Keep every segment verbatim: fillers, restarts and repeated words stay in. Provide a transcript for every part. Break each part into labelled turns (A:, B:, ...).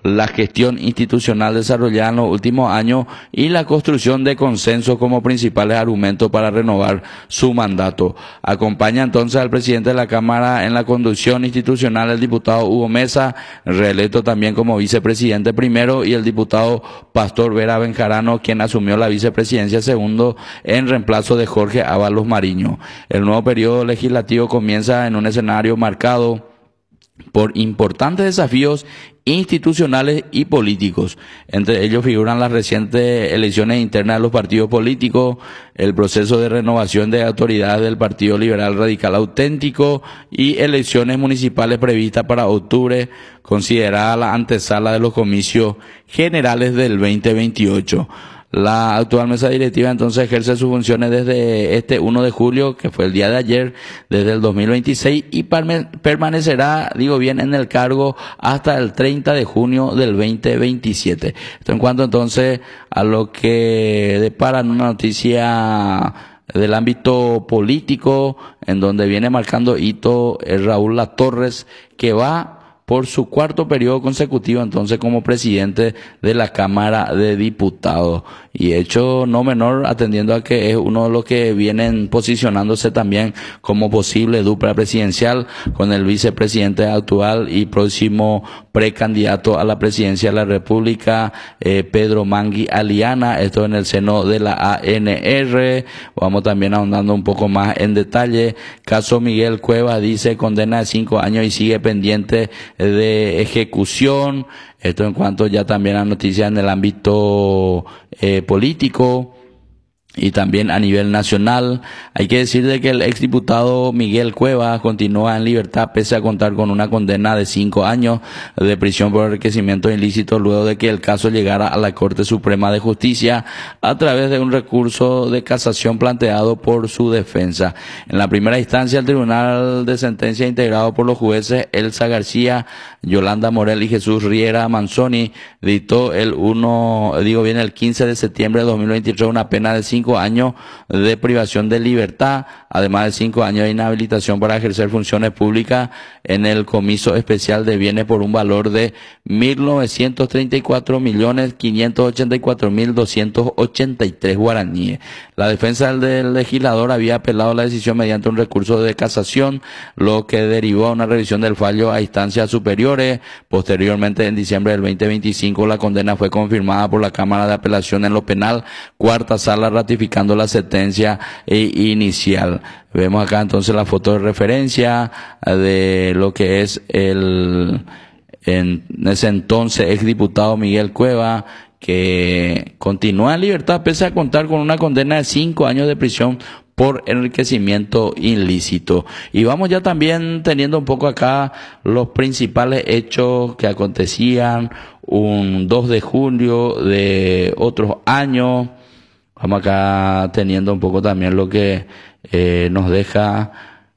A: la gestión institucional desarrollada en los últimos años y la construcción de consensos como principales argumentos para renovar su mandato. Acompaña entonces al presidente de la Cámara en la conducción institucional el diputado Hugo Mesa, reelecto también como vicepresidente primero, y el diputado Pastor Vera Benjarano, quien asumió la vicepresidencia segundo en reemplazo de Jorge Ábalos Mariño. El nuevo periodo legislativo comienza en un escenario marcado por importantes desafíos institucionales y políticos. Entre ellos figuran las recientes elecciones internas de los partidos políticos, el proceso de renovación de autoridades del Partido Liberal Radical Auténtico y elecciones municipales previstas para octubre, considerada la antesala de los comicios generales del veinte veintiocho. La actual mesa directiva entonces ejerce sus funciones desde este primero de julio, que fue el día de ayer, desde el dos mil veintiséis, y permanecerá, digo bien, en el cargo hasta el treinta de junio del veinte veintisiete. Esto en cuanto entonces a lo que depara una noticia del ámbito político, en donde viene marcando hito el Raúl Latorres, que va por su cuarto periodo consecutivo entonces como presidente de la Cámara de Diputados. Y hecho no menor, atendiendo a que es uno de los que vienen posicionándose también como posible dupla presidencial con el vicepresidente actual y próximo precandidato a la presidencia de la República, eh, Pedro Mangui Aliana, esto en el seno de la A N R. Vamos también ahondando un poco más en detalle. Caso Miguel Cueva, dice condena de cinco años y sigue pendiente de ejecución. Esto en cuanto ya también a noticias en el ámbito eh, político y también a nivel nacional. Hay que decir de que el exdiputado Miguel Cueva continúa en libertad pese a contar con una condena de cinco años de prisión por enriquecimiento ilícito luego de que el caso llegara a la Corte Suprema de Justicia a través de un recurso de casación planteado por su defensa. En la primera instancia, el Tribunal de Sentencia integrado por los jueces Elsa García, Yolanda Morel y Jesús Riera Manzoni dictó el uno, digo bien, el quince de septiembre de dos mil veintitrés una pena de cinco años de privación de libertad, además de cinco años de inhabilitación para ejercer funciones públicas en el comiso especial de bienes por un valor de mil novecientos treinta y cuatro millones quinientos ochenta y cuatro mil doscientos ochenta y tres guaraníes. La defensa del legislador había apelado la decisión mediante un recurso de casación, lo que derivó a una revisión del fallo a instancias superiores. Posteriormente, en diciembre del veinte veinticinco, la condena fue confirmada por la Cámara de Apelación en lo Penal, cuarta sala, ratificando la sentencia inicial. Vemos acá entonces la foto de referencia de lo que es el, en ese entonces exdiputado Miguel Cueva, que continúa en libertad pese a contar con una condena de cinco años de prisión por enriquecimiento ilícito. Y vamos ya también teniendo un poco acá los principales hechos que acontecían un dos de julio de otros años. Vamos acá teniendo un poco también lo que eh, nos deja,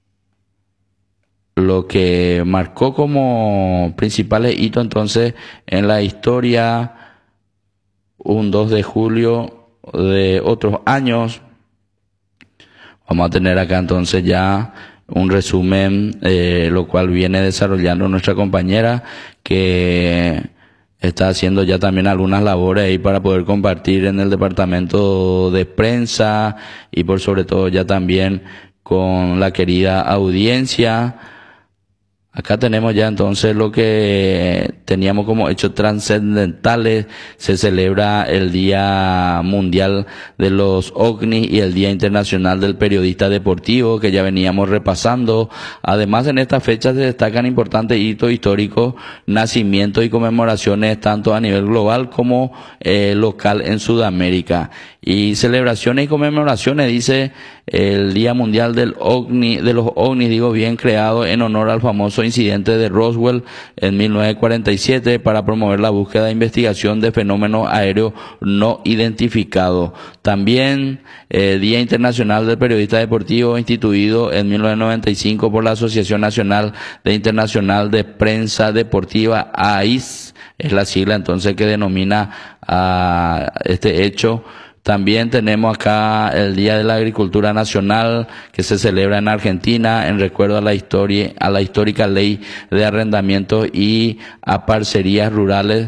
A: lo que marcó como principales hitos entonces en la historia un dos de julio de otros años. Vamos a tener acá entonces ya un resumen, eh, lo cual viene desarrollando nuestra compañera, que está haciendo ya también algunas labores ahí para poder compartir en el departamento de prensa y por sobre todo ya también con la querida audiencia. Acá tenemos ya entonces lo que teníamos como hechos trascendentales. Se celebra el Día Mundial de los OVNI y el Día Internacional del Periodista Deportivo, que ya veníamos repasando. Además, en esta fecha se destacan importantes hitos históricos, nacimientos y conmemoraciones tanto a nivel global como eh, local en Sudamérica. Y celebraciones y conmemoraciones, dice el Día Mundial del OVNI, de los OVNIs, digo bien, creado en honor al famoso incidente de Roswell en mil novecientos cuarenta y siete para promover la búsqueda e investigación de fenómenos aéreos no identificados. También eh, Día Internacional del Periodista Deportivo, instituido en mil novecientos noventa y cinco por la Asociación Nacional de Internacional de Prensa Deportiva, A I S, es la sigla entonces que denomina a este hecho. También tenemos acá el Día de la Agricultura Nacional, que se celebra en Argentina en recuerdo a la historia, a la histórica ley de arrendamiento y a parcerías rurales